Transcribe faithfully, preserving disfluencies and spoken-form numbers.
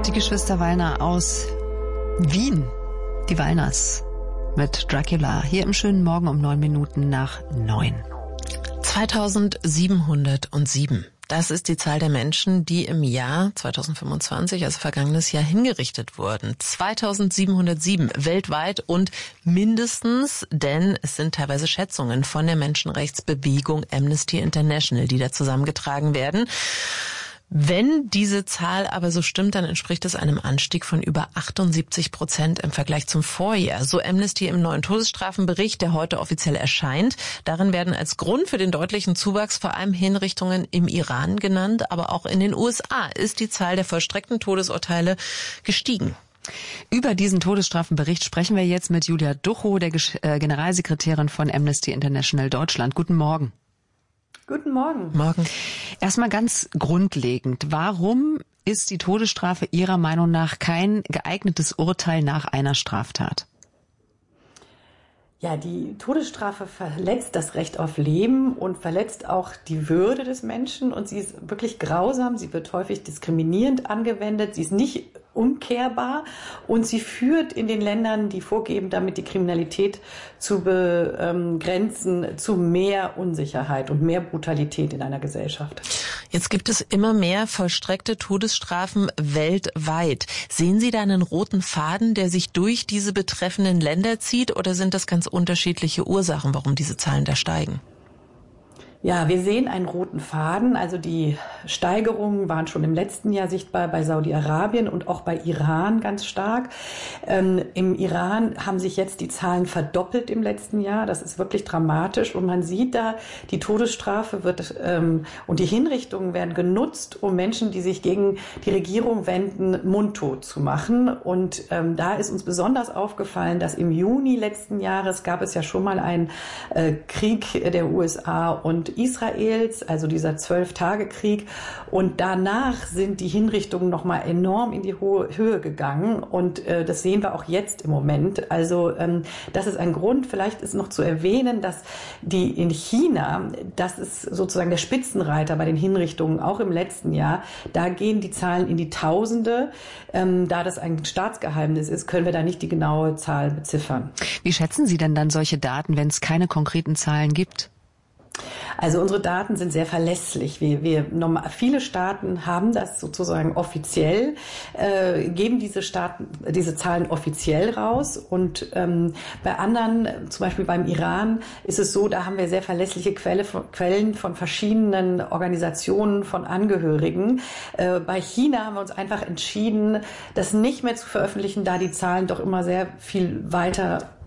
Die Geschwister Wallner aus Wien, die Wallners mit Dracula, hier im schönen Morgen um neun Minuten nach neun. zweitausendsiebenhundertsieben. Das ist die Zahl der Menschen, die im Jahr zweitausendfünfundzwanzig, also vergangenes Jahr, hingerichtet wurden. zweitausendsiebenhundertsieben weltweit und mindestens, denn es sind teilweise Schätzungen von der Menschenrechtsbewegung Amnesty International, die da zusammengetragen werden. Wenn diese Zahl aber so stimmt, dann entspricht es einem Anstieg von über achtundsiebzig Prozent im Vergleich zum Vorjahr. So Amnesty im neuen Todesstrafenbericht, der heute offiziell erscheint. Darin werden als Grund für den deutlichen Zuwachs vor allem Hinrichtungen im Iran genannt, aber auch in den U S A ist die Zahl der vollstreckten Todesurteile gestiegen. Über diesen Todesstrafenbericht sprechen wir jetzt mit Julia Duchow, der Generalsekretärin von Amnesty International Deutschland. Guten Morgen. Guten Morgen. Morgen. Erstmal ganz grundlegend. Warum ist die Todesstrafe Ihrer Meinung nach kein geeignetes Urteil nach einer Straftat? Ja, die Todesstrafe verletzt das Recht auf Leben und verletzt auch die Würde des Menschen. Und sie ist wirklich grausam. Sie wird häufig diskriminierend angewendet. Sie ist nicht umkehrbar und sie führt in den Ländern, die vorgeben, damit die Kriminalität zu begrenzen, zu mehr Unsicherheit und mehr Brutalität in einer Gesellschaft. Jetzt gibt es immer mehr vollstreckte Todesstrafen weltweit. Sehen Sie da einen roten Faden, der sich durch diese betreffenden Länder zieht, oder sind das ganz unterschiedliche Ursachen, warum diese Zahlen da steigen? Ja, wir sehen einen roten Faden. Also die Steigerungen waren schon im letzten Jahr sichtbar bei Saudi-Arabien und auch bei Iran ganz stark. Ähm, Im Iran haben sich jetzt die Zahlen verdoppelt im letzten Jahr. Das ist wirklich dramatisch. Und man sieht da, die Todesstrafe wird ähm, und die Hinrichtungen werden genutzt, um Menschen, die sich gegen die Regierung wenden, mundtot zu machen. Und ähm, da ist uns besonders aufgefallen, dass im Juni letzten Jahres gab es ja schon mal einen äh, Krieg der U S A und Israels, also dieser Zwölf-Tage-Krieg. Und danach sind die Hinrichtungen nochmal enorm in die hohe Höhe gegangen. Und äh, das sehen wir auch jetzt im Moment. Also ähm, das ist ein Grund. Vielleicht ist noch zu erwähnen, dass die in China, das ist sozusagen der Spitzenreiter bei den Hinrichtungen, auch im letzten Jahr, da gehen die Zahlen in die Tausende. Ähm, da das ein Staatsgeheimnis ist, können wir da nicht die genaue Zahl beziffern. Wie schätzen Sie denn dann solche Daten, wenn es keine konkreten Zahlen gibt? Also unsere Daten sind sehr verlässlich. Wir, wir normal, viele Staaten haben das sozusagen offiziell, äh, geben diese Staaten diese Zahlen offiziell raus. Und ähm, bei anderen, zum Beispiel beim Iran, ist es so, da haben wir sehr verlässliche Quelle von, Quellen von verschiedenen Organisationen, von Angehörigen. Äh, bei China haben wir uns einfach entschieden, das nicht mehr zu veröffentlichen, da die Zahlen doch immer sehr viel weiter